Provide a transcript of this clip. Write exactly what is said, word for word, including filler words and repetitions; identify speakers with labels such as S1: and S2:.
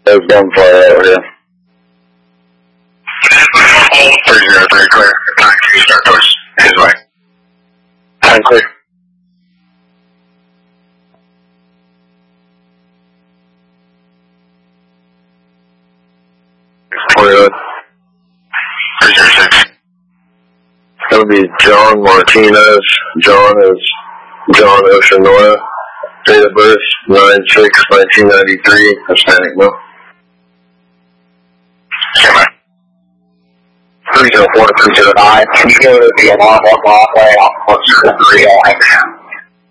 S1: There's gunfire over here. three zero three, clear. nine two, start towards his way. nine clear. Clear. three zero six. That would be John Martinez. John is John Oceanoya. Date of birth, nine six nineteen ninety-three, Hispanic male. three zero four to three zero nine, can you go to the alarm walk off way off of three oh